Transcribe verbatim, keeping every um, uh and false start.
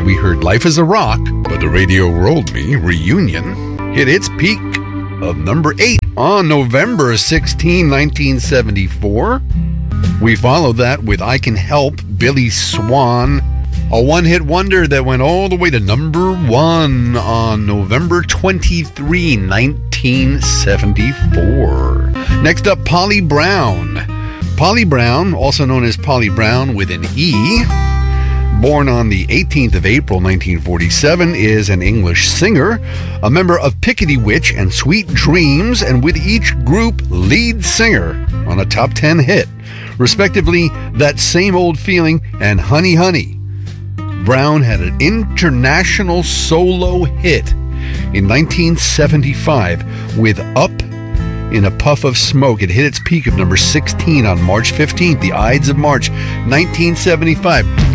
we heard Life is a Rock, but the radio rolled me. Reunion hit its peak of number eight on November sixteenth, nineteen seventy-four. We followed that with I Can Help, Billy Swan, a one-hit wonder that went all the way to number one on November twenty-third, nineteen seventy-four. Next up, Polly Brown. Polly Brown, also known as Polly Brown with an E, born on the eighteenth of April, nineteen forty-seven, is an English singer, a member of Pickety Witch and Sweet Dreams, and with each group lead singer on a top ten hit, respectively, That Same Old Feeling and Honey Honey. Brown had an international solo hit in nineteen seventy-five with Up in a Puff of Smoke. It hit its peak of number sixteen on March fifteenth, the Ides of March, nineteen seventy-five.